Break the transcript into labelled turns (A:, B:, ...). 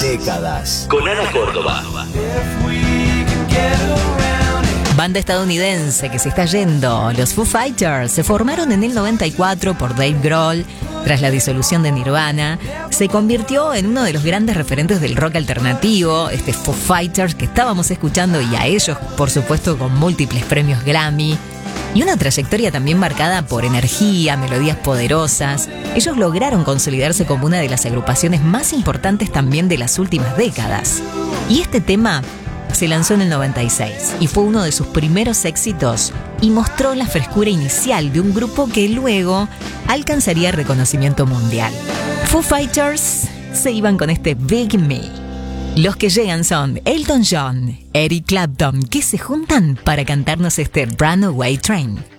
A: Décadas. Con Ana Córdoba.
B: Banda estadounidense que se está yendo. Los Foo Fighters se formaron en el 94 por Dave Grohl. Tras la disolución de Nirvana, se convirtió en uno de los grandes referentes del rock alternativo, Foo Fighters que estábamos escuchando, y a ellos, por supuesto, con múltiples premios Grammy. Y una trayectoria también marcada por energía, melodías poderosas. Ellos lograron consolidarse como una de las agrupaciones más importantes también de las últimas décadas. Y este tema se lanzó en el 96 y fue uno de sus primeros éxitos y mostró la frescura inicial de un grupo que luego alcanzaría reconocimiento mundial. Foo Fighters se iban con este Big Me. Los que llegan son Elton John, Eric Clapton, que se juntan para cantarnos este Runaway Train.